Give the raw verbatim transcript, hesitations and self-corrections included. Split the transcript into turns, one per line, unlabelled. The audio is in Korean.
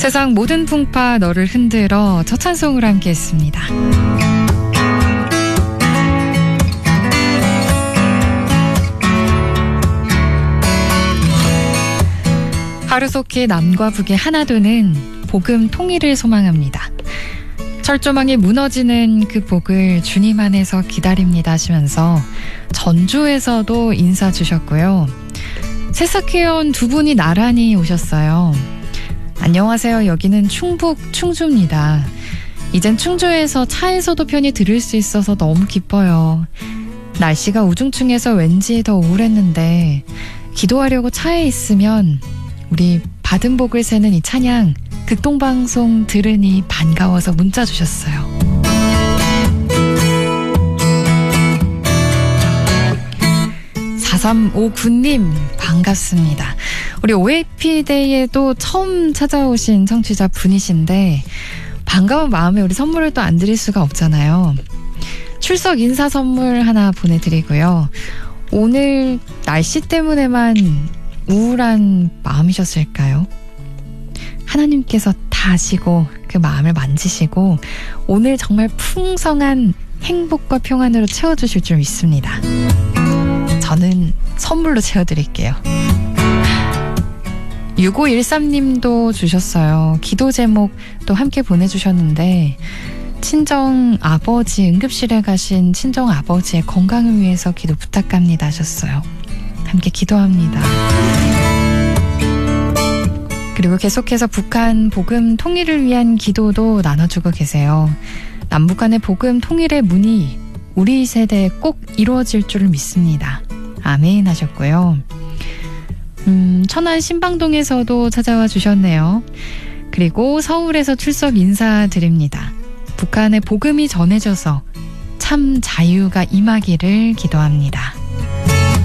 세상 모든 풍파 너를 흔들어 첫 찬송을 함께 했습니다. 하루속히 남과 북의 하나도는 복음 통일을 소망합니다. 철조망이 무너지는 그 복을 주님 안에서 기다립니다 하시면서 전주에서도 인사 주셨고요. 새싹회원 두 분이 나란히 오셨어요. 안녕하세요. 여기는 충북 충주입니다. 이젠 충주에서 차에서도 편히 들을 수 있어서 너무 기뻐요. 날씨가 우중충해서 왠지 더 우울했는데 기도하려고 차에 있으면 우리 받은 복을 세는 이 찬양 극동방송 들으니 반가워서 문자 주셨어요. 사삼오구 님 반갑습니다. 우리 오에이피데이에도 처음 찾아오신 청취자 분이신데 반가운 마음에 우리 선물을 또 안 드릴 수가 없잖아요. 출석 인사 선물 하나 보내드리고요. 오늘 날씨 때문에만 우울한 마음이셨을까요? 하나님께서 다 아시고 그 마음을 만지시고 오늘 정말 풍성한 행복과 평안으로 채워주실 줄 믿습니다. 저는 선물로 채워드릴게요. 육오일삼 님도 주셨어요. 기도 제목 또 함께 보내주셨는데 친정 아버지 응급실에 가신 친정 아버지의 건강을 위해서 기도 부탁합니다 하셨어요. 함께 기도합니다. 그리고 계속해서 북한 복음 통일을 위한 기도도 나눠주고 계세요. 남북 간의 복음 통일의 문이 우리 세대에 꼭 이루어질 줄 믿습니다. 아멘 하셨고요. 음, 천안 신방동에서도 찾아와 주셨네요. 그리고 서울에서 출석 인사드립니다. 북한의 복음이 전해져서 참 자유가 임하기를 기도합니다.